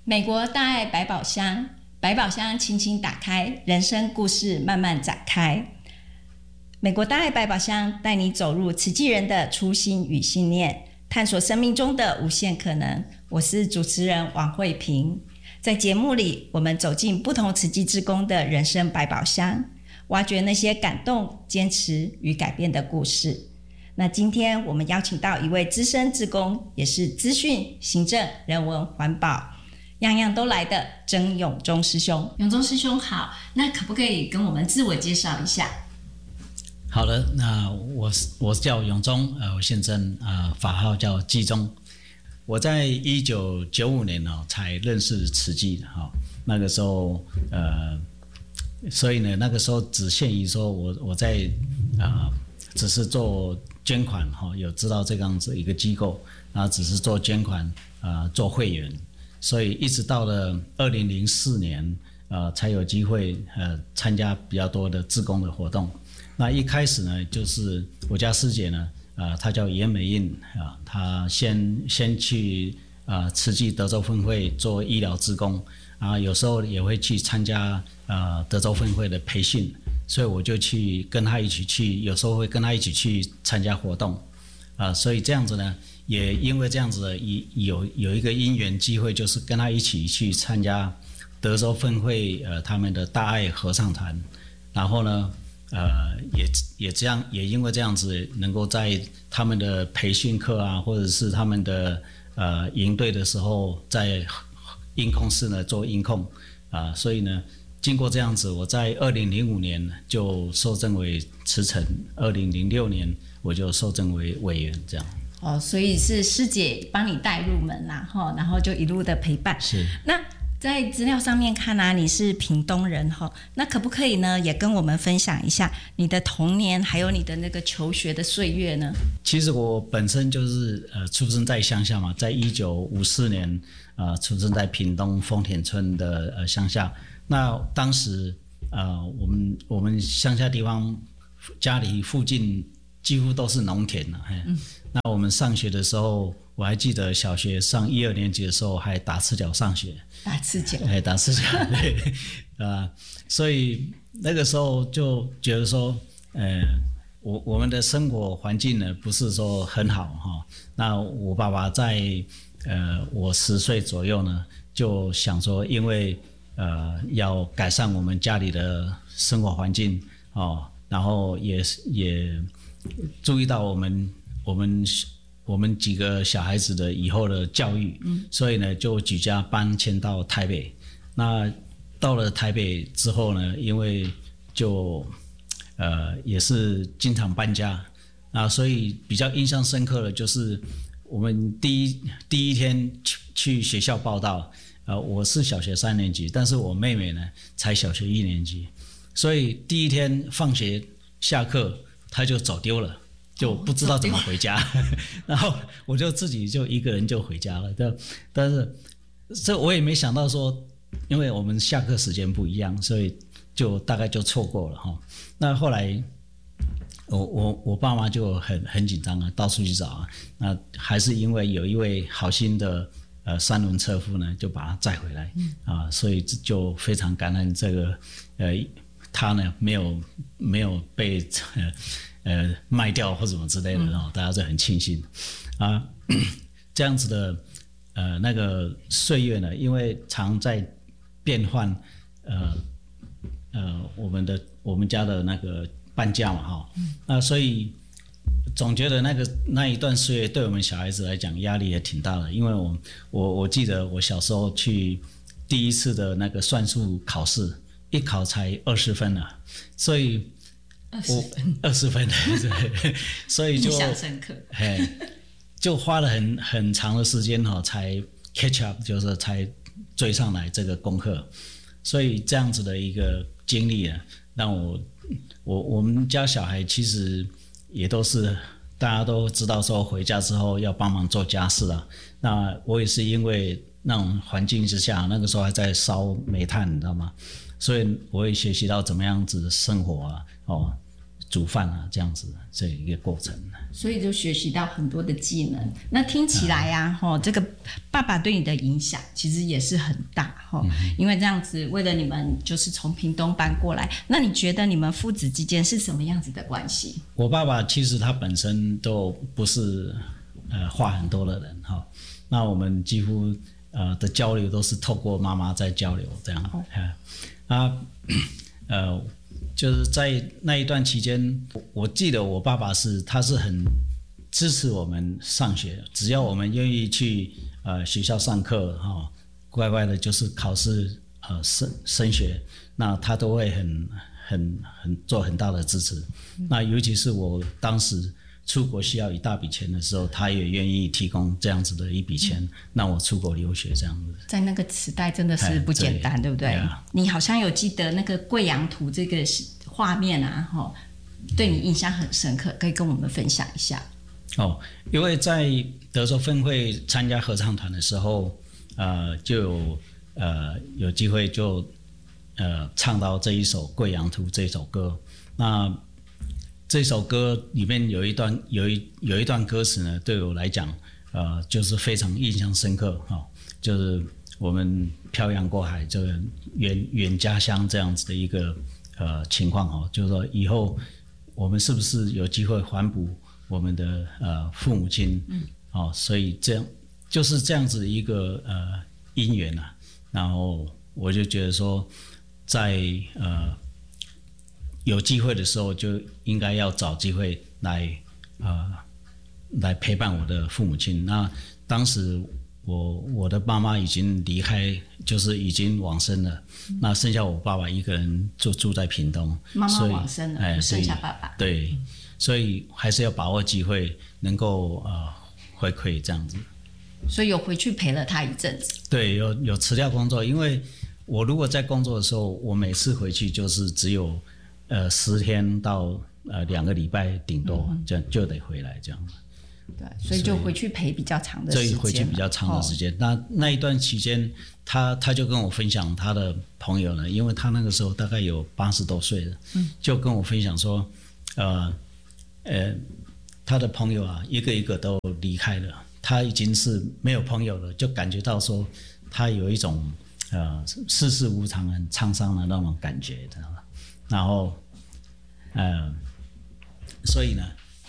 美国大爱百宝箱，百宝箱轻轻打开，人生故事慢慢展开。美国大爱百宝箱带你走入慈济人的初心与信念，探索生命中的无限可能。我是主持人王慧萍。在节目里，我们走进不同慈济志工的人生百宝箱，挖掘那些感动、坚持与改变的故事。那今天我们邀请到一位资深志工，也是资讯、行政、人文、环保样样都来的曾永忠师兄。永忠师兄好，那可不可以跟我们自我介绍一下？ 好的，那我叫永忠，我现在法号叫济忠。我在1995年才认识慈济的那个时候所以呢那个时候只限于说我在只是做捐款有知道这样子一个机构，然后只是做捐款做会员，所以一直到了2004年才有机会参加比较多的志工的活动。那一开始呢，就是我家师姐呢，她叫严美印她先去慈济德州分会做医疗志工有时候也会去参加德州分会的培训，所以我就去跟她一起去，有时候会跟她一起去参加活动所以这样子呢，也因为这样子的有一个因缘机会，就是跟她一起去参加德州分会他们的大爱合唱团，然后呢也这样，也因为这样子，能够在他们的培训课或者是他们的营队的时候，在音控室呢做音控所以呢，经过这样子，我在2005年就受证为慈诚，2006年我就受证为委员，这样。 所以是师姐帮你带入门啦，然后就一路的陪伴。 是。 那在资料上面看你是屏东人那可不可以呢也跟我们分享一下你的童年还有你的那个求学的岁月呢？ 其实我本身就是出生在乡下嘛，在1954年出生在屏东丰田村的乡下。那当时我们乡下地方家里附近几乎都是农田那我们上学的时候，我还记得小学上1、2年级的时候还打赤脚上学。 打赤脚？ 打赤脚，对所以那个时候就觉得说我们的生活环境呢不是说很好那我爸爸在我10岁左右呢就想说，因为要改善我们家里的生活环境然后也注意到我们几个小孩子的以后的教育所以呢就举家搬迁到台北。那到了台北之后呢，因为就也是经常搬家所以比较印象深刻的就是我们第一天去学校报到我是小学3年级，但是我妹妹呢才小学1年级，所以第一天放学下课她就走丢了，就不知道怎么回家然后我就自己就一个人就回家了。但是这我也没想到说，因为我们下课时间不一样，所以就大概就错过了那后来我爸妈就很紧张到处去找那还是因为有一位好心的3轮车夫呢就把他载回来所以就非常感恩这个他呢没有被卖掉或什么之类的大家就很庆幸这样子的那个岁月呢，因为常在变换我们家的那个搬家嘛那所以总觉得那一段岁月对我们小孩子来讲压力也挺大的。因为我记得我小时候去第一次的那个算术考试，一考才20分所以20分对，所以就印象深刻就花了很长的时间才 catch up， 就是才追上来这个功课。所以这样子的一个经历让我们家小孩其实也都是大家都知道说回家之后要帮忙做家事那我也是因为那种环境之下，那个时候还在烧煤炭你知道吗，所以我也学习到怎么样子生活煮饭啊这样子这一个过程。 所以就学习到很多的技能。那听起来呀，这个爸爸对你的影响其实也是很大因为这样子为了你们就是从屏东搬过来。那你觉得你们父子之间是什么样子的关系？ 我爸爸其实他本身都不是话很多的人那我们几乎的交流都是透过妈妈在交流这样。就是在那一段期间，我记得我爸爸他是很支持我们上学，只要我们愿意去学校上课乖乖的就是考试升学，那他都会很做很大的支持。那尤其是我当时出国需要一大笔钱的时候，他也愿意提供这样子的一笔钱让我出国留学这样子。 在那个时代真的是不简单，对不对？你好像有记得那个贵阳图这个画面啊对你印象很深刻，可以跟我们分享一下。 因为在德州分会参加合唱团的时候就有机会就唱到这一首《贵阳图》这首歌。那这首歌里面有一段歌词呢，对我来讲就是非常印象深刻就是我们漂洋过海，这个远家乡这样子的一个情况就是说以后我们是不是有机会还补我们的父母亲所以这样就是这样子一个因缘然后我就觉得说在有机会的时候就应该要找机会来陪伴我的父母亲。那当时我的妈妈已经离开，就是已经往生了，那剩下我爸爸一个人就住在屏东。 妈妈往生了，就剩下爸爸。 对，所以还是要把握机会，能够回馈这样子。 所以有回去陪了他一阵子。对， 有辞掉工作，因为我如果在工作的时候，我每次回去就是只有10天到2个礼拜顶多，这样就得回来这样。 对，所以就回去陪比较长的时间。 所以回去比较长的时间。那一段期间，他就跟我分享他的朋友呢，因为他那个时候大概有80多岁了，就跟我分享说，他的朋友一个一个都离开了，他已经是没有朋友了，就感觉到说他有一种世事无常、很沧桑的那种感觉，知道吗？然后所以呢，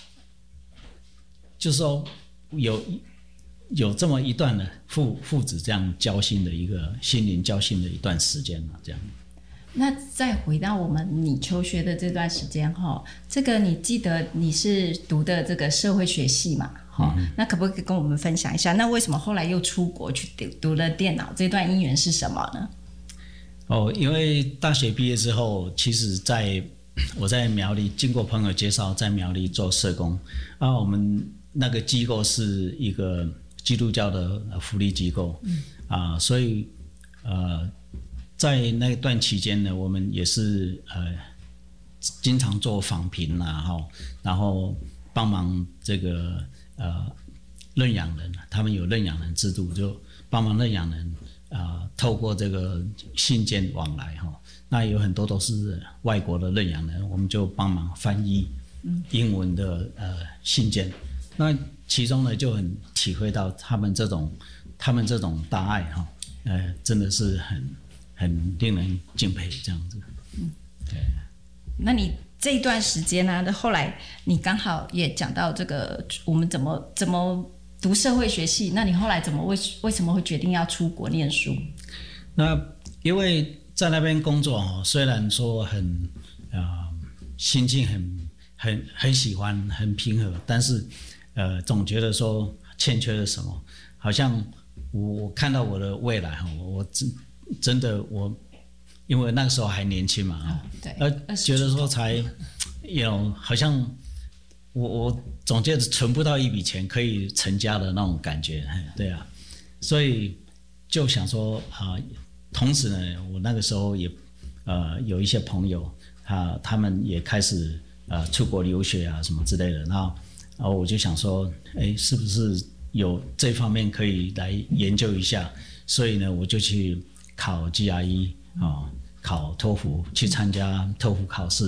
就是说有这么一段的父子这样交心的一个心灵交心的一段时间这样。 那再回到你求学的这段时间这个你记得你是读的这个社会学系嘛那可不可以跟我们分享一下，那为什么后来又出国去读了电脑，这段因缘是什么呢？ 因为大学毕业之后，其实我在苗栗经过朋友介绍，在苗栗做社工我们那个机构是一个基督教的福利机构所以在那段期间呢，我们也是经常做访评然后帮忙这个认养人，他们有认养人制度，就帮忙认养人透过这个信件往来那有很多都是外国的认养人，我们就帮忙翻译英文的信件。那其中呢，就很体会到他们这种大爱真的是很令人敬佩这样子。对。 那你这一段时间呢，后来你刚好也讲到这个，我们怎么读社会学系？那你后来为什么会决定要出国念书？ 那因为在那边工作虽然说心境很喜欢，很平和，但是总觉得说欠缺了什么，好像我看到我的未来我真的因为那个时候还年轻嘛觉得说才好像我总觉得存不到一笔钱可以成家的那种感觉，对啊，所以就想说同时呢，我那个时候也有一些朋友他们也开始出国留学什么之类的，然后我就想说是不是有这方面可以来研究一下，所以呢我就去考 GRE 考托福，去参加托福考试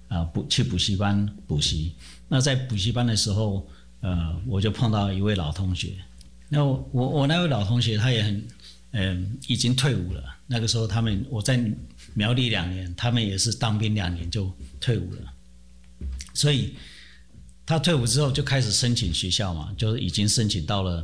去补习班补习。那在补习班的时候，我就碰到一位老同学。那我那位老同学他也已经退伍了。那个时候我在苗栗2年，他们也是当兵2年就退伍了。所以他退伍之后就开始申请学校嘛，就是已经申请到了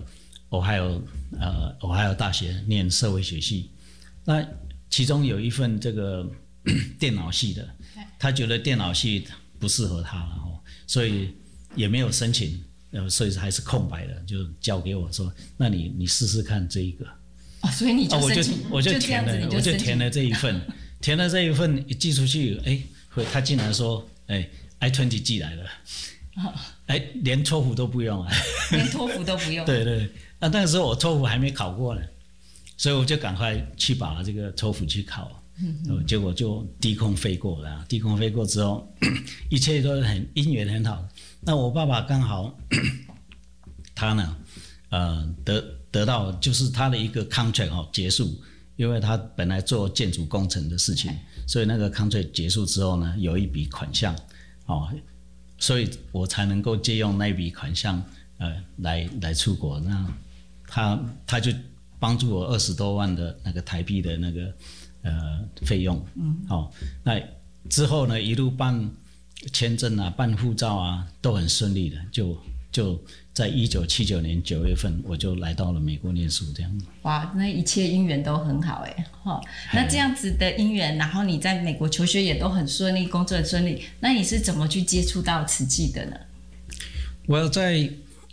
Ohio大学念社会学系。那其中有一份这个电脑系的，他觉得电脑系不适合他了，所以也没有申请，所以还是空白的，就交给我说，那你试试看这一个。 所以你就申请， 我就填了这一份，填了这一份一寄出去，他竟然说，I-20 寄来了，连托福都不用啊， 连托福都不用。 对，那个时候我托福还没考过呢。所以我就赶快去把这个托福去考，结果就低空飞过了。低空飞过之后，一切都因缘很好。那我爸爸刚好，他呢，得到就是他的一个 contract 结束，因为他本来做建筑工程的事情，所以那个 contract 结束之后呢，有一笔款项，所以我才能够借用那一笔款项，来出国。那他就帮助我20多万的那个台币的那个费用，那之后呢，一路办签证啊、办护照啊，都很顺利的，就在1979年9月份，我就来到了美国念书，这样。 哇，那一切因缘都很好那这样子的因缘，然后你在美国求学也都很顺利，工作很顺利，那你是怎么去接触到慈济的呢？ 我在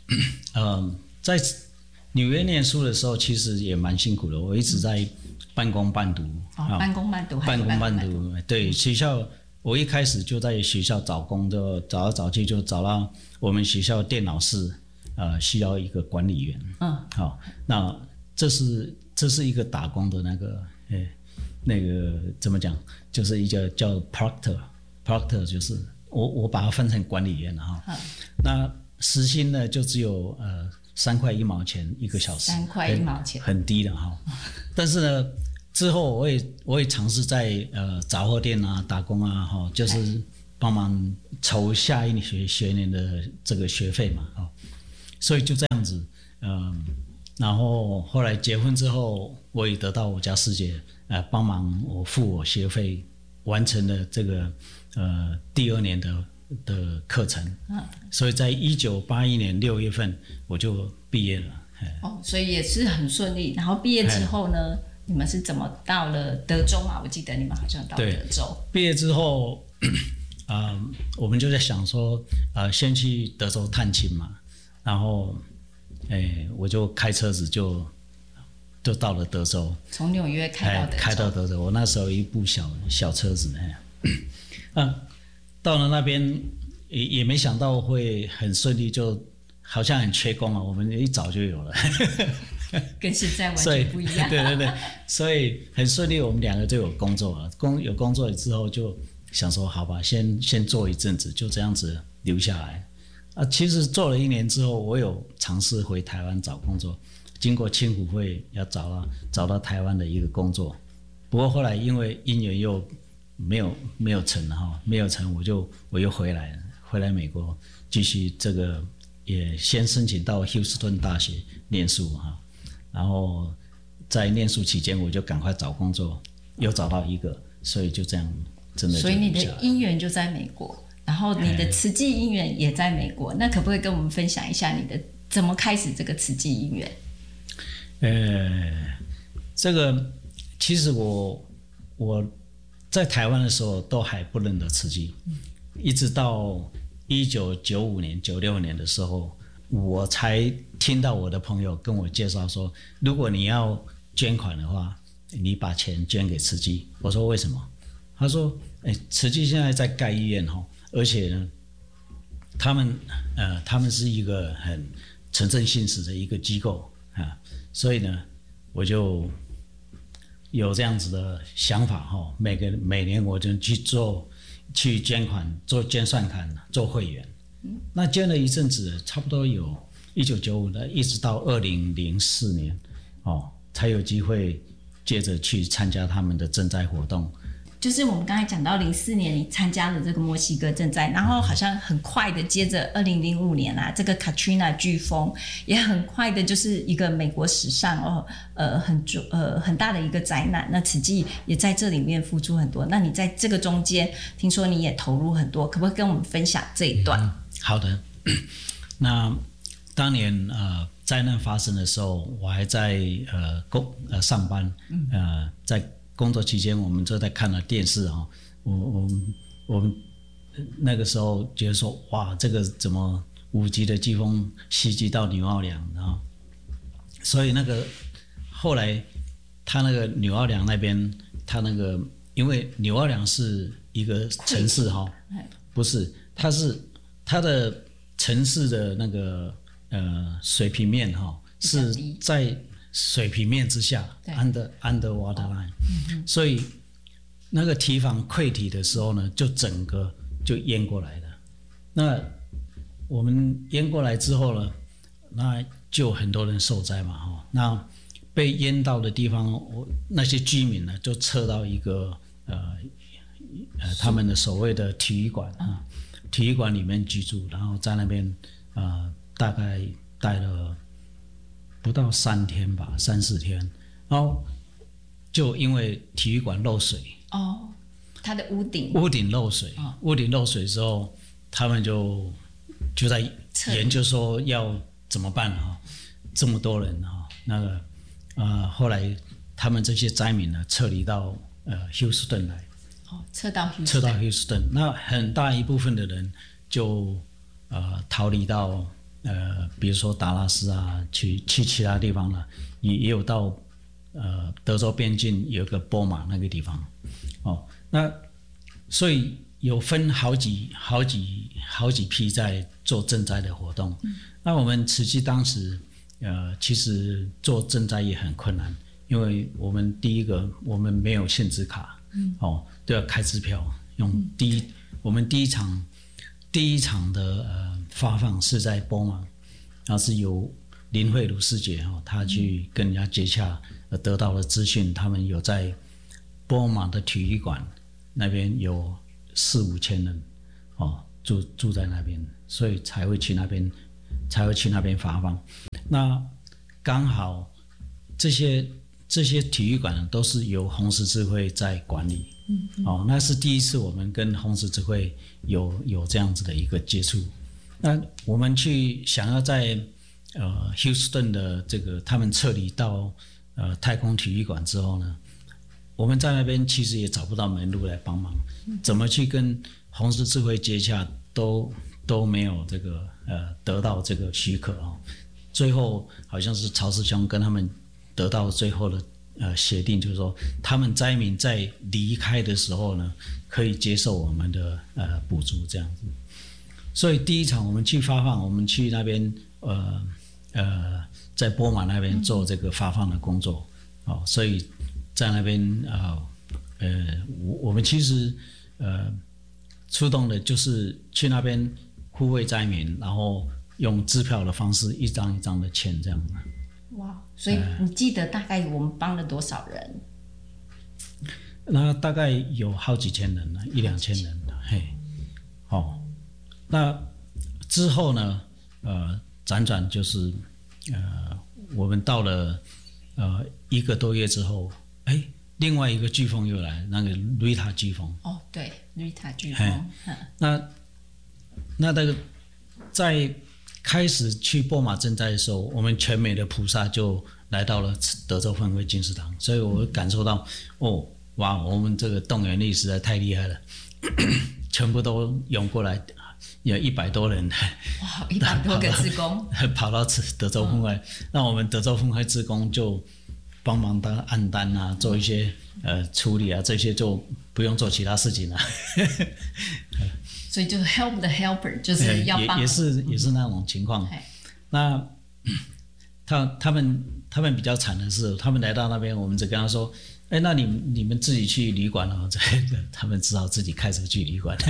纽约念书的时候，其实也蛮辛苦的。我一直在半工半读， 半工半读， 对，学校我一开始就在学校找工，就找来找去就找到我们学校电脑室，需要一个管理员。那这是一个打工的那个怎么讲？就是一个叫 Proctor 就是我把它分成管理员了那时薪呢就只有3块1毛钱1个小时 ，3块1毛钱， 很低的但是呢，之后我也尝试在杂货店啊打工啊就是帮忙筹下一学年的这个学费嘛所以就这样子然后后来结婚之后，我也得到我家师姐帮忙我付我学费，完成了这个第2年的课程，所以在1981年6月份我就毕业了。 所以也是很顺利。然后毕业之后呢，你们是怎么到了德州嘛？我记得你们好像到德州。 毕业之后，我们就在想说，先去德州探亲嘛，然后，我就开车子就到了德州， 从纽约开到德州。我那时候一部小车子，到了那边也没想到会很顺利，就好像很缺工我们一早就有了， 跟现在完全不一样。 对，所以很顺利，我们2个就有工作了。有工作之后就想说，好吧，先做一阵子，就这样子留下来。其实做了1年之后，我有尝试回台湾找工作，经过青辅会要找到台湾的一个工作，不过后来因为因缘又没有成没有成，我又回来美国，继续这个也先申请到休斯顿大学念书然后在念书期间我就赶快找工作，又找到一个，所以就这样真的就。 所以你的因缘就在美国，然后你的慈济因缘也在美国，那可不可以跟我们分享一下你的怎么开始这个慈济因缘？ 这个其实我在台湾的时候都还不认得慈济，一直到1995年、96年的时候，我才听到我的朋友跟我介绍说，如果你要捐款的话，你把钱捐给慈济。我说为什么？他说，慈济现在在盖医院而且呢，他们是一个很诚正信实的一个机构所以呢，我就有这样子的想法每年我就去捐款，做捐善款，做会员。那捐了一阵子，差不多有1995的，一直到2004年才有机会接着去参加他们的赈灾活动。 就是我们刚才讲到04年你参加了这个墨西哥震灾，然后好像很快的接着2005年啊，这个 Katrina 飓风也很快的就是一个美国史上很大的一个灾难。那慈济也在这里面付出很多。那你在这个中间，听说你也投入很多，可不可以跟我们分享这一段？ 好的，那当年灾难发生的时候，我还在上班，在工作期间，我们就在看了电视啊。我们那个时候觉得说，哇，这个怎么5级的飓风袭击到纽奥良啊？所以那个后来他那个纽奥良那边，他那个因为纽奥良是一个城市哈，不是，它的城市的那个水平面哈是在水平面之下 under water line，所以那个堤防溃堤的时候呢，就整个就淹过来了。那我们淹过来之后呢，那就很多人受灾嘛哈。那被淹到的地方，那些居民呢就撤到一个他们的所谓的体育馆啊，体育馆里面居住，然后在那边大概待了不到3天吧，3、4天，然后就因为体育馆漏水哦，它的屋顶漏水，屋顶漏水之后，他们就在研究说要怎么办啊？这么多人啊，那个后来他们这些灾民呢撤离到Houston 来， 撤到 Houston， 那很大一部分的人就逃离到比如说达拉斯啊，去其他地方了，也有到德州边境有个波马那个地方，那所以有分好几批在做赈灾的活动。那我们慈济当时其实做赈灾也很困难，因为我们第一个我们没有限制卡，都要开支票，用我们第一场的发放是在波马，然后是由林慧茹师姐她去跟人家接洽，得到了资讯，他们有在波马的体育馆那边有4、5千人住在那边，所以才会去那边发放。那刚好这些体育馆都是由红十字会在管理，那是第一次我们跟红十字会有这样子的一个接触。那我们去想要在Houston 的这个他们撤离到太空体育馆之后呢，我们在那边其实也找不到门路来帮忙，怎么去跟红十字会接洽都没有这个得到这个许可最后好像是曹师兄跟他们得到最后的协定，就是说他们灾民在离开的时候呢，可以接受我们的补助这样子。所以第一场我们去发放，我们去那边在波马那边做这个发放的工作，所以在那边我们其实出动的就是去那边护卫灾民，然后用支票的方式一张一张的签这样。 哇，所以你记得大概我们帮了多少人？ 那大概有好几千人了，1、2千人了，嘿，那之后呢，辗转就是我们到了1个多月之后，另外一个飓风又来，那个瑞塔飓风。 对，瑞塔飓风。 那个在开始去波马赈灾的时候，我们全美的菩萨就来到了德州分会金石堂，所以我感受到哇，我们这个动员力实在太厉害了，全部都涌过来，有100多人， 哇，100多个志工跑到德州分会，那我们德州分会志工就帮忙当按单啊，做一些处理啊，这些就不用做其他事情了。 所以就是 help the helper， 就是要帮， 也是那种情况。那他们比较惨的是，他们来到那边，我们只跟他说，那你们自己去旅馆哦，他们只好自己开车去旅馆。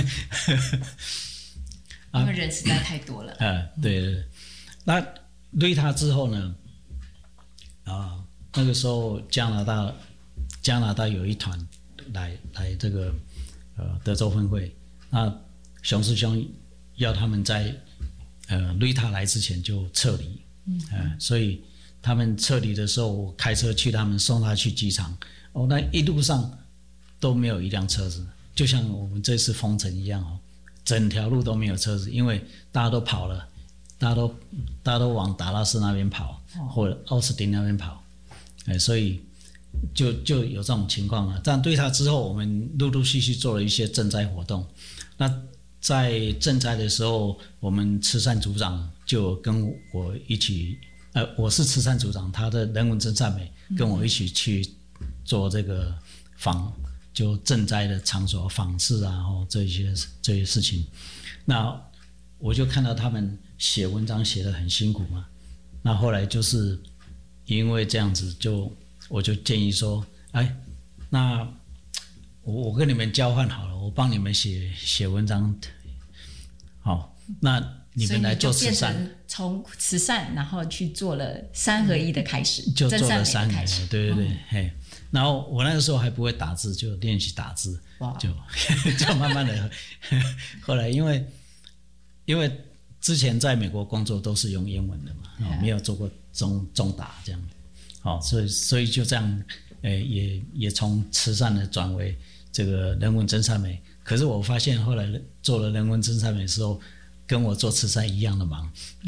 因为人实在太多了。 对。那瑞塔之后呢？那个时候加拿大有一团来这个德州分会，那熊师兄要他们在瑞塔来之前就撤离，所以他们撤离的时候，我开车去他们送他去机场，那一路上都没有一辆车子，就像我们这次封城一样整条路都没有车子，因为大家都跑了，大家都往达拉斯那边跑，或者奥斯汀那边跑，所以就有这种情况了。但对他之后，我们陆陆续续做了一些赈灾活动。那在赈灾的时候，我们慈善组长就跟我一起，我是慈善组长，他的人文真善美跟我一起去做这个就赈灾的场所访视啊，这些事情。那我就看到他们写文章写得很辛苦嘛。那后来就是因为这样子，我就建议说，那我跟你们交换好了，我帮你们写文章，好，那你们来做慈善。 从慈善，然后去做了3合1的开始， 就做了3合1，对，嘿。然后我那个时候还不会打字，就练习打字，就慢慢的。后来因为之前在美国工作都是用英文的嘛，没有做过中打这样，所以就这样，也从慈善的转为这个人文真善美。可是我发现后来做了人文真善美的时候，跟我做慈善一样的忙，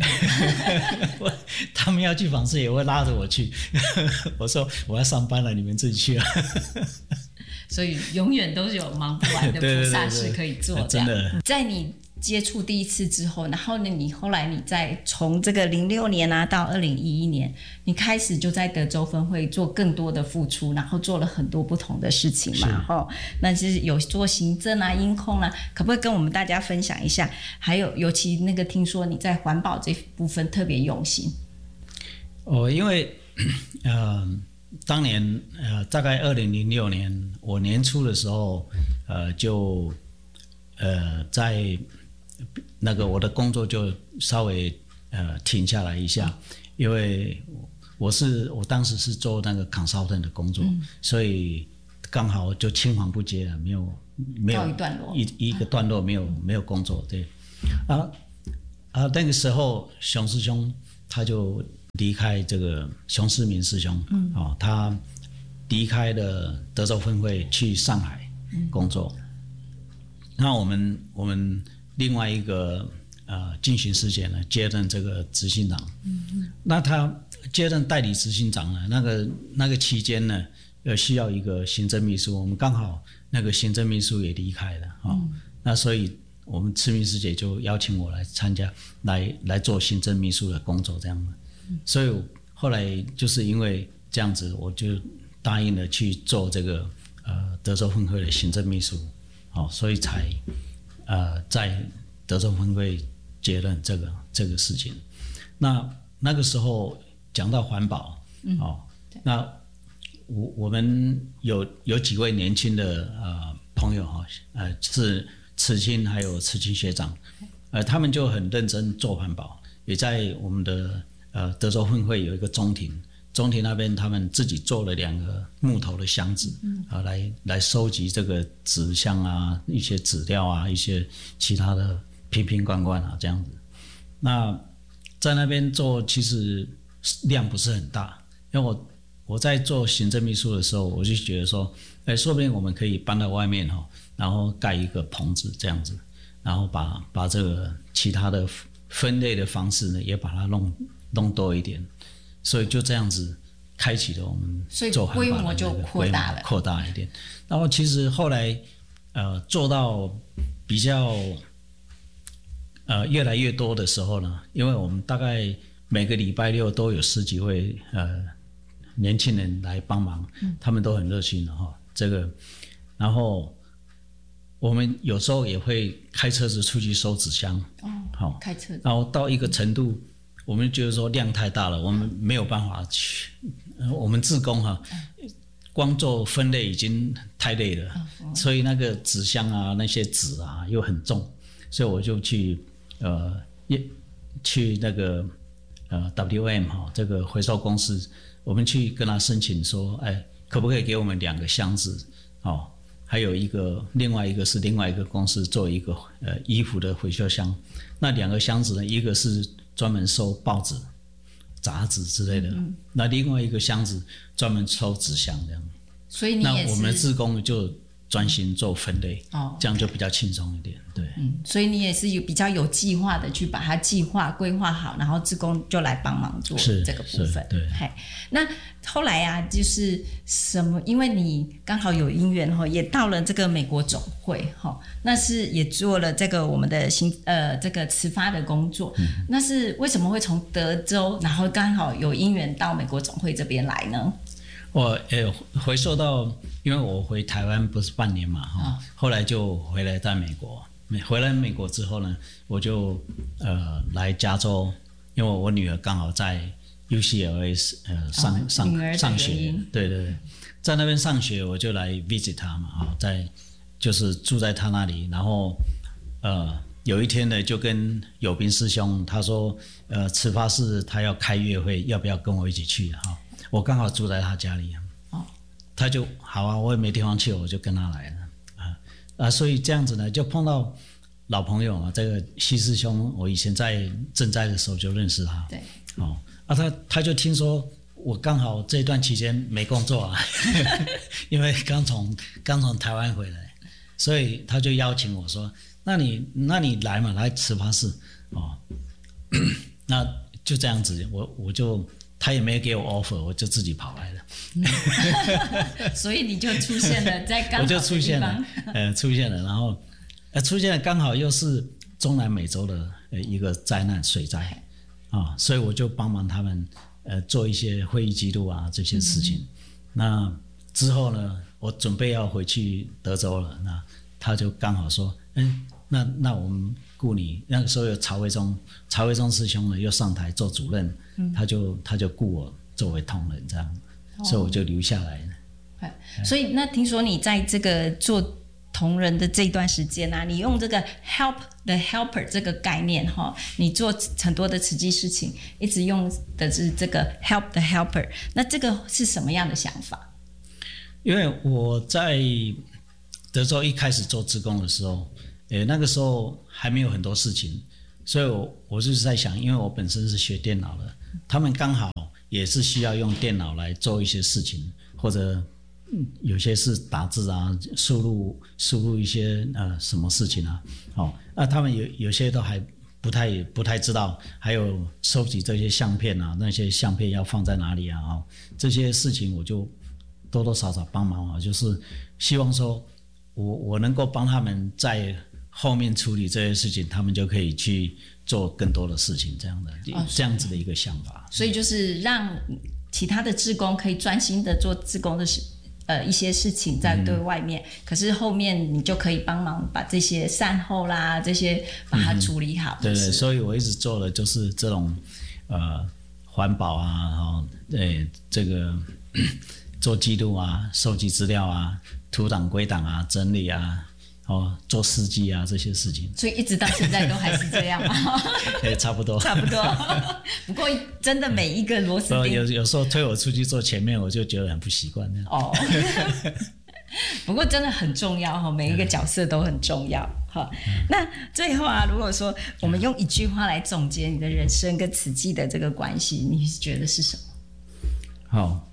他们要去访视也会拉着我去，我说我要上班了，你们自己去啊。 所以永远都是有忙不完的菩萨事可以做。 真的， 在你接触第一次之后，然后呢，你后来你再从这个06年到2011年，你开始就在德州分会做更多的付出，然后做了很多不同的事情嘛，那就是有做行政啊、音控啊，可不可以跟我们大家分享一下？还有尤其那个听说你在环保这部分特别用心。 因为当年大概2006年我年初的时候，就在那个我的工作就稍微停下来一下，因为我当时是做那个 consultant 的工作，所以刚好就青黄不接了，没有告一段落， 一个段落没有工作，对那个时候熊师兄他就离开这个熊世民师兄，他离开了德州分会去上海工作。那我们另外一个进行师姐呢接任这个执行长，那他接任代理执行长呢，那个期间呢，需要一个行政秘书，我们刚好那个行政秘书也离开了那所以我们赤明师姐就邀请我来参加，来做行政秘书的工作这样的，所以后来就是因为这样子，我就答应了去做这个德州分会的行政秘书，所以才在德州分会接任这个事情。那个时候讲到环保，那我们有几位年轻的朋友是慈青还有慈青学长，他们就很认真做环保，也在我们的德州分会有一个中庭那边，他们自己做了2个木头的箱子，来收集这个纸箱啊、一些纸料啊、一些其他的瓶瓶罐罐啊这样子。那在那边做其实量不是很大，因为我在做行政秘书的时候，我就觉得说，说不定我们可以搬到外面然后盖一个棚子这样子，然后把这个其他的分类的方式呢，也把它弄多一点。所以就这样子开启了我们做环保的规模就扩大一点。然后其实后来做到比较越来越多的时候呢，因为我们大概每个礼拜六都有10几位年轻人来帮忙，他们都很热心的这个，然后我们有时候也会开车子出去收纸箱， 开车子， 然后到一个程度。我们觉得说量太大了，我们没有办法去，我们志工光做分类已经太累了，所以那个纸箱啊、那些纸啊又很重，所以我就去那个WM 这个回收公司，我们去跟他申请说，可不可以给我们2个箱子还有另外一个是另外一个公司做一个衣服的回收箱。那2个箱子呢，一个是专门收报纸、杂志之类的，那另外一个箱子专门收纸箱这样。 所以你也是， 那我们的志工就专心做分类，这样就比较轻松一点。对， 所以你也是比较有计划的去把它计划规划好，然后志工就来帮忙做这个部分。 对。 那后来啊，就是什么？因为你刚好有因缘也到了这个美国总会那是也做了这个我们的这个慈发的工作。那是为什么会从德州，然后刚好有因缘到美国总会这边来呢？ 我回溯到，因为我回台湾不是半年嘛，后来就回来在美国。回来美国之后呢，我就来加州，因为我女儿刚好在 UCLA 上学，对，在那边上学，我就来 visit 她嘛，就是住在她那里，然后有一天呢，就跟友斌师兄他说，慈发寺他要开月会，要不要跟我一起去我刚好住在他家里，他就好啊，我也没地方去，我就跟他来了所以这样子呢，就碰到老朋友这个西师兄，我以前在赈灾的时候就认识他， 对， 他就听说我刚好这段期间没工作因为刚从台湾回来，所以他就邀请我说，那你来嘛，来慈发寺那就这样子，我就。他也没给我 offer， 我就自己跑来了。 所以你就出现了在刚好的地方。我就出现了，然后出现了刚好又是中南美洲的一个灾难水灾所以我就帮忙他们做一些会议记录这些事情。那之后呢，我准备要回去德州了，那他就刚好说，那我们雇你，那个时候有曹维忠师兄呢又上台做主任，他就雇我作为同仁这样，所以我就留下来了。 所以那听说你在这个做同仁的这段时间你用这个 help the helper 这个概念你做很多的慈济事情，一直用的是这个 help the helper， 那这个是什么样的想法？ 因为我在德州一开始做志工的时候，那个时候还没有很多事情，所以我就是在想，因为我本身是学电脑的，他们刚好也是需要用电脑来做一些事情，或者有些是打字输入一些什么事情那他们有些都还不太知道，还有收集这些相片那些相片要放在哪里这些事情我就多多少少帮忙就是希望说我能够帮他们在后面处理这些事情，他们就可以去做更多的事情，这样子的一个想法。 所以就是让其他的志工可以专心的做志工的一些事情在对外面，可是后面你就可以帮忙把这些善后啦这些把它处理好。 对，所以我一直做的就是这种环保这个做记录收集资料图档归档整理做司机这些事情， 所以一直到现在都还是这样吗？ 差不多。 不过真的每一个螺丝钉， 有时候推我出去坐前面，我就觉得很不习惯。 不过真的很重要每一个角色都很重要。那最后如果说我们用一句话来总结你的人生跟慈济的这个关系，你觉得是什么？ 好，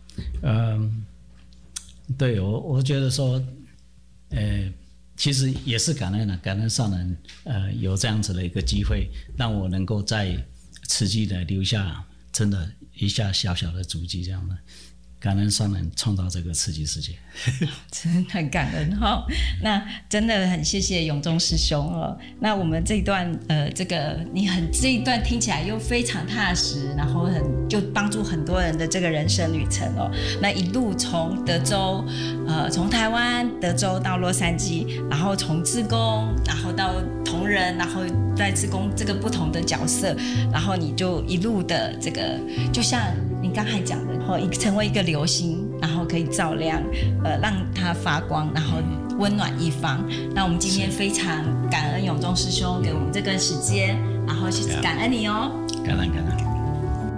对，我觉得说，其实也是感恩上人，有这样子的一个机会，让我能够在慈济的留下真的一下小小的足迹，这样的感恩上人创造这个慈济世界。 真的很感恩那真的很谢谢永忠师兄那我们这一段这一段听起来又非常踏实，然后就帮助很多人的这个人生旅程那一路从德州从台湾德州到洛杉矶，然后从志工，然后到同仁，然后在志工这个不同的角色，然后你就一路的这个就像你刚才讲的成为一个流星，然后可以照亮让它发光，然后温暖一方。那我们今天非常感恩永忠师兄给我们这个时间，然后感恩你感恩。